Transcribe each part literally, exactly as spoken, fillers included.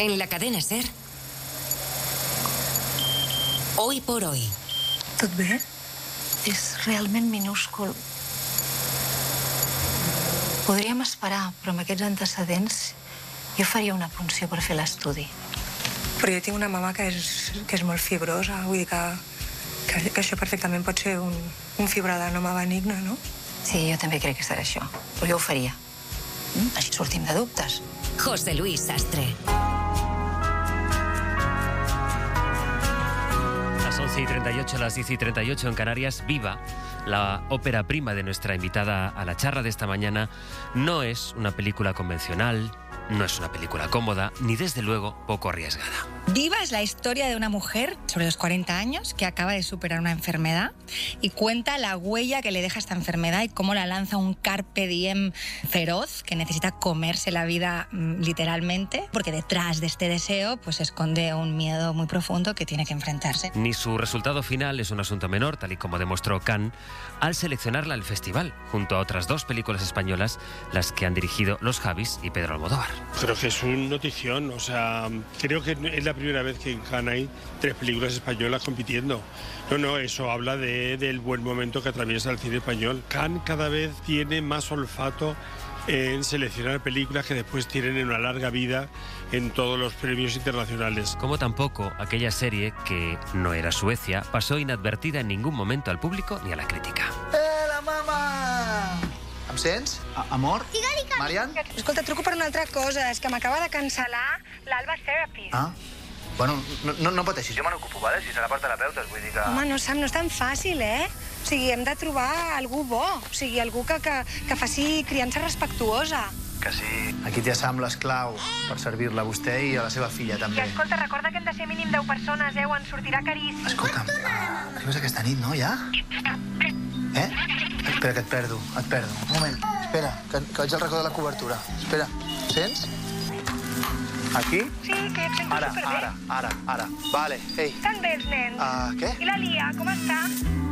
En la cadena SER. Hoy por hoy. Tot bé? És realment minúscul. Podríem esperar, però amb aquests antecedents jo faria una punció per fer l'estudi. Però jo tinc una mama que és, que és molt fibrosa, vull dir que, que, que això perfectament pot ser un, un fibroadenoma benigne, no? Sí, jo també crec que serà això, però jo ho faria. Mm? Així sortim de dubtes. José Luis Sastre. Las once y treinta y ocho, las diez y treinta y ocho en Canarias, Viva, la ópera prima de nuestra invitada a la charla de esta mañana, no es una película convencional, no es una película cómoda, ni desde luego poco arriesgada. Viva es la historia de una mujer sobre los cuarenta años que acaba de superar una enfermedad y cuenta la huella que le deja esta enfermedad y cómo la lanza un carpe diem feroz que necesita comerse la vida mm, literalmente, porque detrás de este deseo pues se esconde un miedo muy profundo que tiene que enfrentarse. Ni su resultado final es un asunto menor, tal y como demostró Cannes al seleccionarla al festival, junto a otras dos películas españolas, las que han dirigido Los Javis y Pedro Almodóvar. Creo que es un notición, o sea, creo que es la primera vez que en Cannes hay tres películas españolas compitiendo. No, no, eso habla de, del buen momento que atraviesa el cine español. Cannes cada vez tiene más olfato en seleccionar películas que después tienen una larga vida en todos los premios internacionales. Como tampoco aquella serie, que no era Suecia, pasó inadvertida en ningún momento al público ni a la crítica. Eh, la mama! Em sents? A amor? Digue-li que... Marian? Escolta, truco per una altra cosa, és que m'acaba de cancel·lar l'Alba Therapy. Ah? Bueno, no, no, no pateixis, jo me n'ocupo, vale? Si serà per terapeutes, vull dir que... Home, no, Sam, no és tan fàcil, eh? O sigui, hem de trobar algú bo, o sigui, algú que, que, que faci criança respectuosa. Que sí. Aquí té a Sam l'esclau per servir-la a vostè i a la seva filla, també. I escolta, recorda que hem de ser mínim deu persones, eh? O ens sortirà caríssim. Escolta'm, arribes aquesta nit, no, ja? Eh? Espera, que et perdo, et perdo. Un moment, espera, que, que vaig al racó de la cobertura. Espera, sents? Aquí? Sí, que et sento Ara, superbé. ara, ara, ara. Vale, ei. Estan bé els nens? Ah, què? I la Lia, com està?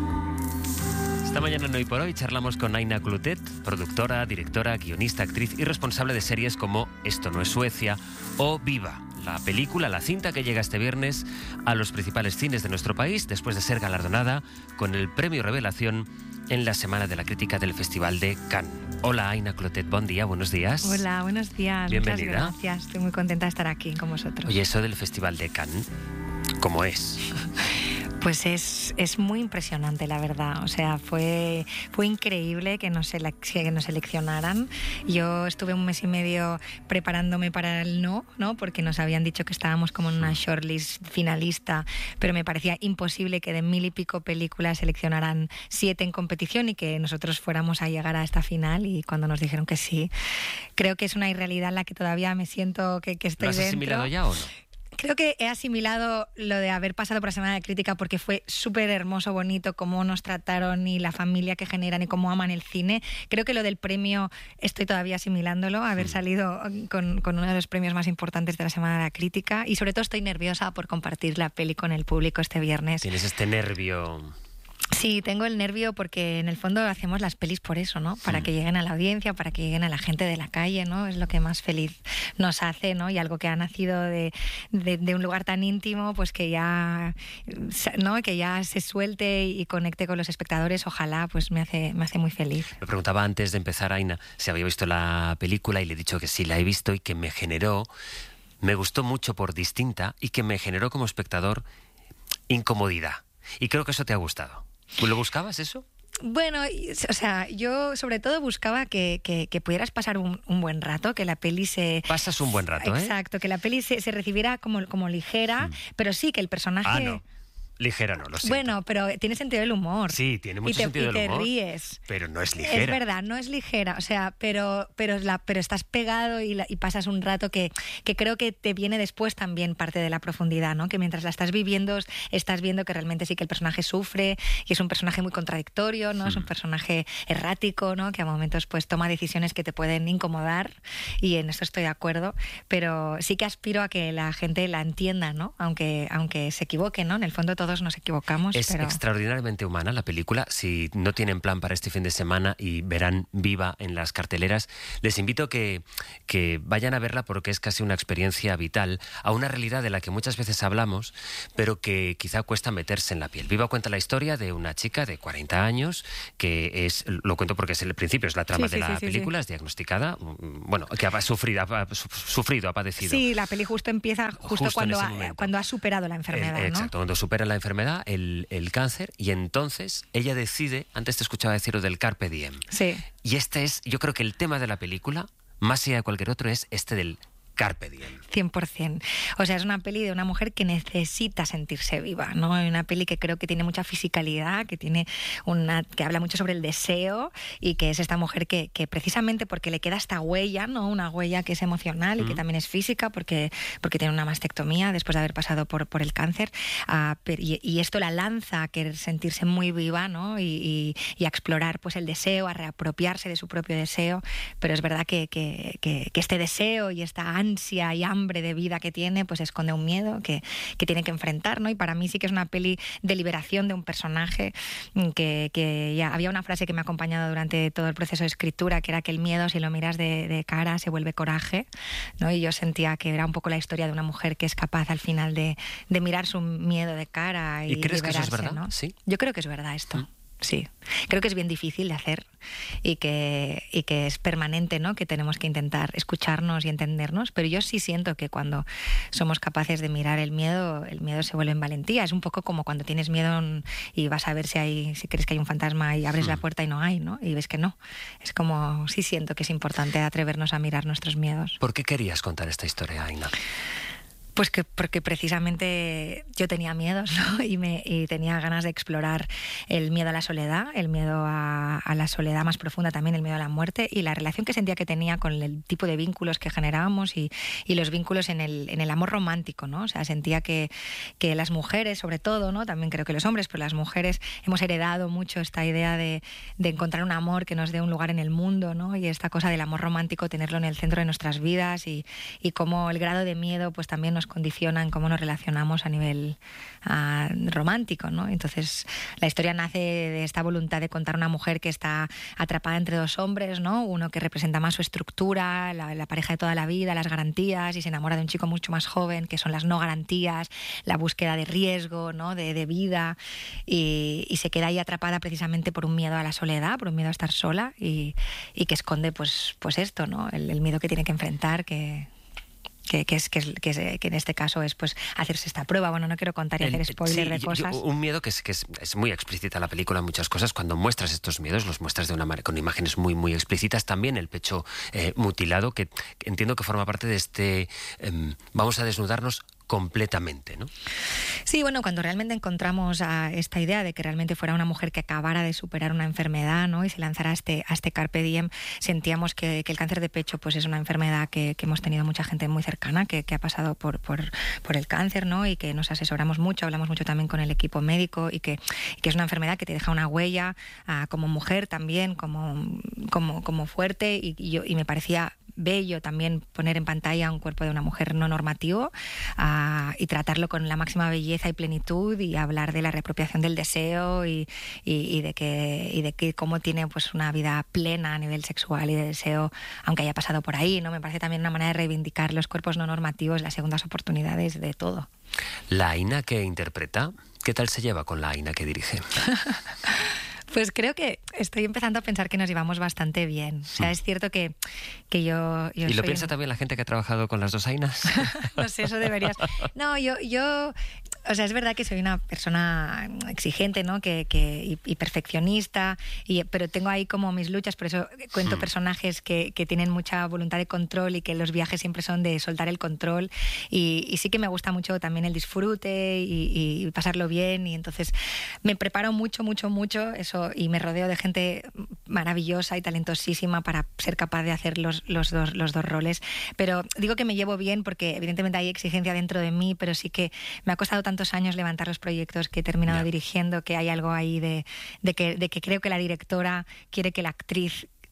Esta mañana en Hoy por Hoy charlamos con Aina Clotet, productora, directora, guionista, actriz y responsable de series como Esto no es Suecia o Viva, la película, la cinta que llega este viernes a los principales cines de nuestro país después de ser galardonada con el premio Revelación en la Semana de la Crítica del Festival de Cannes. Hola Aina Clotet, buen día, buenos días. Hola, buenos días. Bienvenida. Muchas gracias, estoy muy contenta de estar aquí con vosotros. Oye, eso del Festival de Cannes, ¿cómo es? Pues es, es muy impresionante, la verdad. O sea, fue, fue increíble que nos, sele- que nos seleccionaran. Yo estuve un mes y medio preparándome para el no, ¿no? Porque nos habían dicho que estábamos como en una shortlist finalista, pero me parecía imposible que de mil y pico películas seleccionaran siete en competición y que nosotros fuéramos a llegar a esta final. Y cuando nos dijeron que sí, creo que es una irrealidad en la que todavía me siento que, que estoy ¿Lo has dentro. asimilado ya o no? Creo que he asimilado lo de haber pasado por la Semana de Crítica porque fue súper hermoso, bonito, cómo nos trataron y la familia que generan y cómo aman el cine. Creo que lo del premio estoy todavía asimilándolo, haber Sí. salido con, con uno de los premios más importantes de la Semana de la Crítica, y sobre todo estoy nerviosa por compartir la peli con el público este viernes. Tienes este nervio. Sí, tengo el nervio porque en el fondo hacemos las pelis por eso, ¿no? Para Mm. que lleguen a la audiencia, para que lleguen a la gente de la calle, ¿no? Es lo que más feliz nos hace, ¿no? Y algo que ha nacido de, de, de un lugar tan íntimo, pues que ya, ¿no? Que ya se suelte y conecte con los espectadores, ojalá, pues me hace, me hace muy feliz. Me preguntaba antes de empezar, Aina, si había visto la película y le he dicho que sí, la he visto y que me generó, me gustó mucho por distinta y que me generó como espectador incomodidad. Y creo que eso te ha gustado. ¿Tú lo buscabas eso? Bueno, y- o sea, yo sobre todo buscaba que, que, que pudieras pasar un, un buen rato, que la peli se... Pasas un buen rato, ¿eh? Exacto, que la peli se, se recibiera como, como ligera, Mm. pero sí que el personaje... Ah, no. Ligera no, lo siento. Bueno, pero tiene sentido del humor. Sí, tiene mucho y te, sentido y del te humor. ríes. Pero no es ligera. Es verdad, no es ligera, o sea, pero pero la, pero estás pegado y, la, y pasas un rato que, que creo que te viene después también parte de la profundidad, ¿no? Que mientras la estás viviendo estás viendo que realmente sí que el personaje sufre y es un personaje muy contradictorio, ¿no? Mm. Es un personaje errático, ¿no? Que a momentos pues toma decisiones que te pueden incomodar, y en eso estoy de acuerdo, pero sí que aspiro a que la gente la entienda, ¿no? Aunque aunque se equivoque, ¿no? En el fondo todo todos nos equivocamos. Es pero... extraordinariamente humana la película. Si no tienen plan para este fin de semana y verán Viva en las carteleras, les invito a que, que vayan a verla porque es casi una experiencia vital a una realidad de la que muchas veces hablamos, pero que quizá cuesta meterse en la piel. Viva cuenta la historia de una chica de cuarenta años que es, lo cuento porque es el principio, es la trama sí, de sí, la sí, película, sí. es diagnosticada, bueno, que ha sufrido, ha sufrido, ha padecido. Sí, la peli justo empieza justo, Justo cuando, en ha, ese momento. cuando ha superado la enfermedad, El, ¿no? exacto, cuando supera la enfermedad, el, el cáncer, y entonces ella decide, antes te escuchaba decir lo del Carpe Diem. Sí. Y este es, yo creo que el tema de la película, más allá de cualquier otro, es este del Carpe Diem. cien por ciento. O sea, es una peli de una mujer que necesita sentirse viva, ¿no? Una peli que creo que tiene mucha fisicalidad, que tiene una que habla mucho sobre el deseo y que es esta mujer que, que precisamente porque le queda esta huella, ¿no? Una huella que es emocional y mm. que también es física porque, porque tiene una mastectomía después de haber pasado por, por el cáncer. Uh, y, y esto la lanza a querer sentirse muy viva, ¿no? Y, y, y a explorar pues el deseo, a reapropiarse de su propio deseo. Pero es verdad que, que, que, que este deseo y esta ansia y hambre de vida que tiene, pues esconde un miedo que, que tiene que enfrentar, ¿no? Y para mí sí que es una peli de liberación de un personaje que, que ya había una frase que me ha acompañado durante todo el proceso de escritura, que era que el miedo, si lo miras de, de cara, se vuelve coraje, ¿no? Y yo sentía que era un poco la historia de una mujer que es capaz al final de, de mirar su miedo de cara y, ¿Y crees que eso es verdad? ¿no? Sí. Yo creo que es verdad esto. ¿Mm? Sí, creo que es bien difícil de hacer y que, y que es permanente, ¿no? Que tenemos que intentar escucharnos y entendernos, pero yo sí siento que cuando somos capaces de mirar el miedo, el miedo se vuelve en valentía. Es un poco como cuando tienes miedo y vas a ver si hay, si crees que hay un fantasma y abres mm. la puerta y no hay, ¿no? Y ves que no. Es como, sí siento que es importante atrevernos a mirar nuestros miedos. ¿Por qué querías contar esta historia, Aina? Pues que porque precisamente yo tenía miedos, ¿no? Y, me, y tenía ganas de explorar el miedo a la soledad, el miedo a, a la soledad más profunda también, el miedo a la muerte y la relación que sentía que tenía con el tipo de vínculos que generábamos y, y los vínculos en el, en el amor romántico, ¿no? O sea, sentía que, que las mujeres, sobre todo, ¿no? También creo que los hombres, pero las mujeres hemos heredado mucho esta idea de, de encontrar un amor que nos dé un lugar en el mundo, ¿no? Y esta cosa del amor romántico, tenerlo en el centro de nuestras vidas y, y cómo el grado de miedo pues también nos condiciona en cómo nos relacionamos a nivel uh, romántico, ¿no? Entonces, la historia nace de esta voluntad de contar una mujer que está atrapada entre dos hombres, ¿no? Uno que representa más su estructura, la, la pareja de toda la vida, las garantías, y se enamora de un chico mucho más joven, que son las no garantías, la búsqueda de riesgo, ¿no? De, de vida, y, y se queda ahí atrapada precisamente por un miedo a la soledad, por un miedo a estar sola, y, y que esconde, pues, pues esto, ¿no? El, el miedo que tiene que enfrentar, que... Que, que, es, que, es, que, es, que en este caso es pues hacerse esta prueba. Bueno, no quiero contar y hacer spoiler sí, de cosas. Yo, un miedo que, es, que es, es muy explícita la película en muchas cosas. Cuando muestras estos miedos, los muestras de una manera, con imágenes muy, muy explícitas. También el pecho eh, mutilado, que entiendo que forma parte de este... Eh, vamos a desnudarnos completamente, ¿no? Sí, bueno, cuando realmente encontramos a esta idea de que realmente fuera una mujer que acabara de superar una enfermedad, ¿no? Y se lanzara a este, a este Carpe Diem, sentíamos que, que el cáncer de pecho pues es una enfermedad que, que hemos tenido mucha gente muy cercana que, que ha pasado por, por, por el cáncer, ¿no? Y que nos asesoramos mucho, hablamos mucho también con el equipo médico y que, y que es una enfermedad que te deja una huella uh, como mujer también, como, como, como fuerte y, y, yo, y me parecía bello también poner en pantalla un cuerpo de una mujer no normativo uh, y tratarlo con la máxima belleza y plenitud y hablar de la reapropiación del deseo y, y, y de que y de que cómo tiene pues una vida plena a nivel sexual y de deseo, aunque haya pasado por ahí, ¿no? Me parece también una manera de reivindicar los cuerpos no normativos, las segundas oportunidades de todo. La Aina que interpreta, ¿qué tal se lleva con la Aina que dirige? Pues creo que estoy empezando a pensar que nos llevamos bastante bien. O sea, es cierto que, que yo, yo... ¿Y lo soy piensa un... también la gente que ha trabajado con las dos Ainas? No sé, eso deberías... No, yo... yo... O sea, es verdad que soy una persona exigente, ¿no? Que, que, y, y perfeccionista, y, pero tengo ahí como mis luchas, por eso cuento hmm. personajes que, que tienen mucha voluntad de control y que los viajes siempre son de soltar el control. Y, y sí que me gusta mucho también el disfrute y, y pasarlo bien. Y entonces me preparo mucho, mucho, mucho eso y me rodeo de gente maravillosa y talentosísima para ser capaz de hacer los, los, dos, los dos roles. Pero digo que me llevo bien porque evidentemente hay exigencia dentro de mí, pero sí que me ha costado tantos años levantar los proyectos que he terminado yeah. dirigiendo, que hay algo ahí de, de, que, de que creo que la directora quiere que la actriz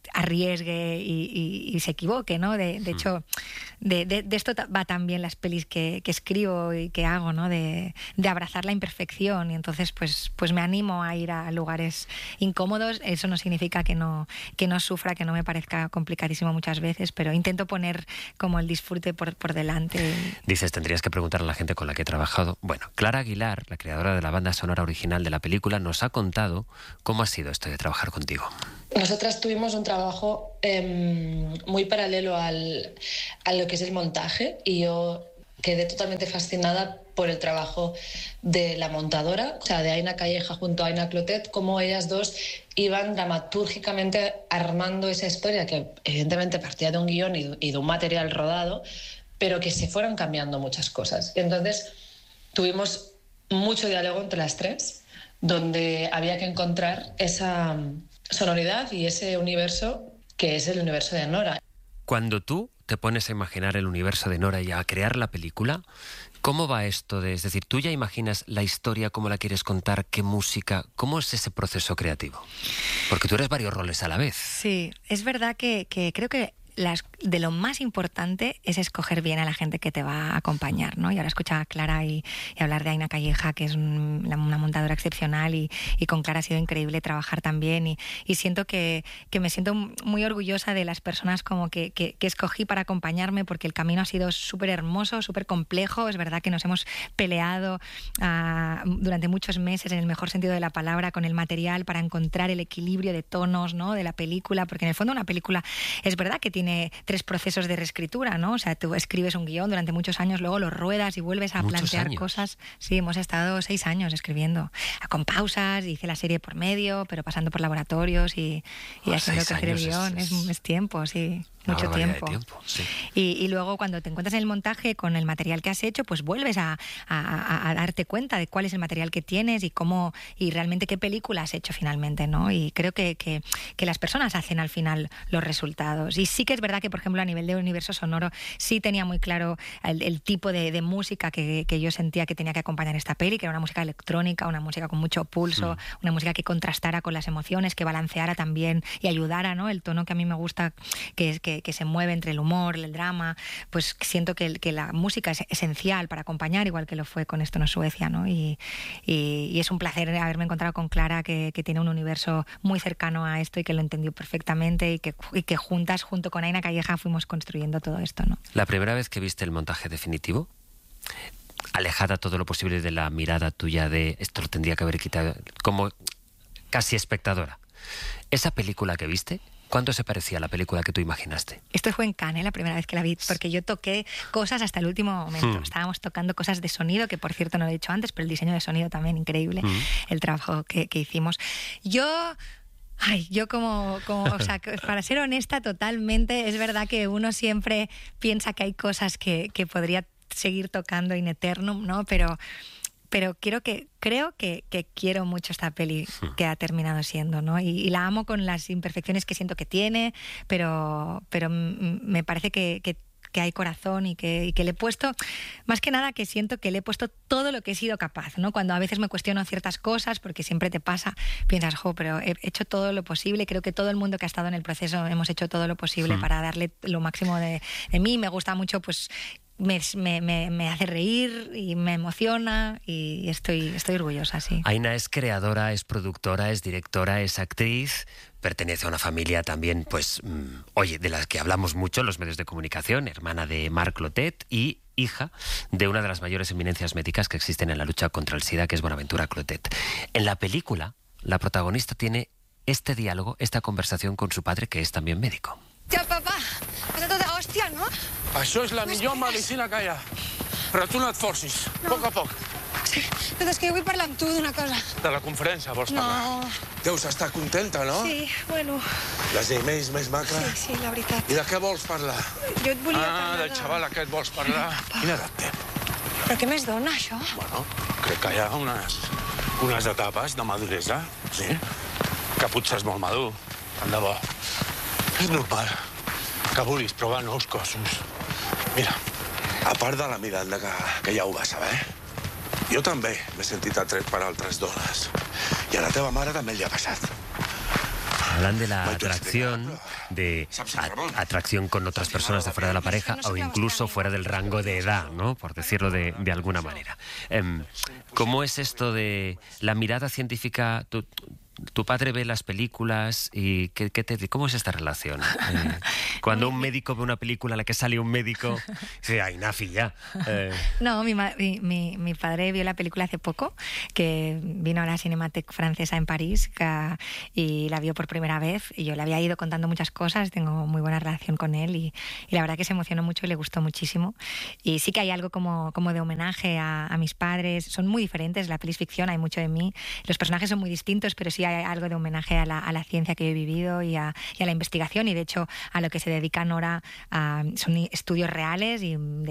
arriesgue y, y, y se equivoque, ¿no? De, de hecho, de, de, de esto va también las pelis que, que escribo y que hago, ¿no? De, de abrazar la imperfección, y entonces pues, pues me animo a ir a lugares incómodos. Eso no significa que no, que no sufra, que no me parezca complicadísimo muchas veces, pero intento poner como el disfrute por, por delante. Dices, tendrías que preguntar a la gente con la que he trabajado. Bueno, Clara Aguilar, la creadora de la banda sonora original de la película, nos ha contado cómo ha sido esto de trabajar contigo. Nosotras tuvimos un trabajo eh, muy paralelo al, a lo que es el montaje, y yo quedé totalmente fascinada por el trabajo de la montadora, o sea, de Aina Calleja junto a Aina Clotet, cómo ellas dos iban dramatúrgicamente armando esa historia que evidentemente partía de un guión y, y de un material rodado, pero que se fueron cambiando muchas cosas. Y entonces tuvimos mucho diálogo entre las tres, donde había que encontrar esa sonoridad y ese universo que es el universo de Nora. Cuando tú te pones a imaginar el universo de Nora y a crear la película, ¿cómo va esto? De, es decir, ¿tú ya imaginas la historia, cómo la quieres contar, qué música? ¿Cómo es ese proceso creativo? Porque tú eres varios roles a la vez. Sí, es verdad que, que creo que Las, de lo más importante es escoger bien a la gente que te va a acompañar, ¿no? Y ahora escuchaba a Clara y, y hablar de Aina Calleja, que es un, una montadora excepcional, y, y con Clara ha sido increíble trabajar también, y, y siento que, que me siento muy orgullosa de las personas como que, que, que escogí para acompañarme, porque el camino ha sido súper hermoso, súper complejo. Es verdad que nos hemos peleado uh, durante muchos meses, en el mejor sentido de la palabra, con el material para encontrar el equilibrio de tonos, ¿no? De la película, porque en el fondo una película es verdad que tiene tres procesos de reescritura, ¿no? O sea, tú escribes un guión durante muchos años, luego lo ruedas y vuelves a Muchos plantear años. cosas. Sí, hemos estado seis años escribiendo, con pausas, hice la serie por medio, pero pasando por laboratorios y, y Oh, haciendo seis crecer el años guión. es- Es, es tiempo, sí. Una Mucho barbaridad de tiempo. tiempo, sí. Y, y luego cuando te encuentras en el montaje con el material que has hecho, pues vuelves a, a, a- a darte cuenta de cuál es el material que tienes y cómo y realmente qué película has hecho finalmente, ¿no? Y creo que, que, que las personas hacen al final los resultados. Y sí que es verdad que, por ejemplo, a nivel de universo sonoro, sí tenía muy claro el, el tipo de, de música que, que yo sentía que tenía que acompañar esta peli, que era una música electrónica, una música con mucho pulso, Mm. una música que contrastara con las emociones, que balanceara también y ayudara, ¿no? El tono que a mí me gusta, que es que, que se mueve entre el humor, el drama. Pues siento que, que la música es esencial para acompañar, igual que lo fue con Esto no es Suecia, ¿no? Y, y, y es un placer haberme encontrado con Clara, que, que tiene un universo muy cercano a esto y que lo entendió perfectamente, y que, y que juntas, junto con Aina Calleja, fuimos construyendo todo esto, ¿no? La primera vez que viste el montaje definitivo, alejada todo lo posible de la mirada tuya de esto lo tendría que haber quitado, como casi espectadora, esa película que viste, ¿cuánto se parecía a la película que tú imaginaste? Esto fue en Cannes, ¿eh? La primera vez que la vi, porque yo toqué cosas hasta el último momento. Hmm. Estábamos tocando cosas de sonido, que por cierto no lo he dicho antes, pero el diseño de sonido también increíble, Hmm. el trabajo que, que hicimos. Yo... Ay, yo como, como, o sea, que para ser honesta totalmente, es verdad que uno siempre piensa que hay cosas que, que podría seguir tocando in eternum, ¿no? Pero, pero quiero que, creo que, que quiero mucho esta peli que ha terminado siendo, ¿no? Y, y la amo con las imperfecciones que siento que tiene, pero, pero m- me parece que, que que hay corazón y que, y que le he puesto, más que nada que siento que le he puesto todo lo que he sido capaz, ¿no? Cuando a veces me cuestiono ciertas cosas, porque siempre te pasa, piensas, jo, pero he hecho todo lo posible. Creo que todo el mundo que ha estado en el proceso hemos hecho todo lo posible Hmm. para darle lo máximo de, de mí. Me gusta mucho, pues me, me, me, me hace reír y me emociona, y estoy, estoy orgullosa, sí. Aina es creadora, es productora, es directora, es actriz, pertenece a una familia también, pues, mmm, oye, de las que hablamos mucho en los medios de comunicación, hermana de Marc Clotet y hija de una de las mayores eminencias médicas que existen en la lucha contra el SIDA, que es Bonaventura Clotet. En la película, la protagonista tiene este diálogo, esta conversación con su padre, que es también médico. Tia, papa, has estat de hòstia, no? Això és la millor medicina que hi ha. Però tu no et forcis. A poc a poc. Sí, però és que jo vull parlar amb tu d'una cosa. De la conferència vols parlar? No. Deus estar contenta, no? Sí, bueno, Les emails més maca. sí, sí, la veritat. I de què vols parlar? Jo et volia Ah, parlar del xaval aquest vols parlar? Quina edat té? Però què més dona, això? Bueno, crec que hi ha unes, unes etapes de maduresa, sí? Que potser és molt madur, tant de bo. És normal que vulguis provar nous cossos. Mira, a part de la Miranda, que, que ja ho va saber, jo també m'he sentit atret per altres dones. I a la teva mare també li ha passat. Hablan de la atracción, de a- atracción con otras personas de fuera de la pareja o incluso fuera del rango de edad, ¿no? Por decirlo de, de alguna manera. Em, ¿Cómo es esto de la mirada científica? ¿Tu, tu padre ve las películas y qué, qué te, cómo es esta relación? Eh, cuando un médico ve una película en la que sale un médico, dice, ay, Nafi, ya. Eh, No, mi, ma- mi, mi, mi padre vio la película hace poco, que vino a la Cinémathèque francesa en París que- y la vio por primera vez. Y yo le había ido contando muchas cosas, tengo muy buena relación con él y, y la verdad que se emocionó mucho y le gustó muchísimo. Y sí que hay algo como, como de homenaje a, a mis padres. Son muy diferentes, la peli es ficción, hay mucho de mí. Los personajes son muy distintos, pero sí hay algo de homenaje a la, a la ciencia que he vivido y a, y a la investigación. Y de hecho, a lo que se dedica Nora a, son estudios reales y de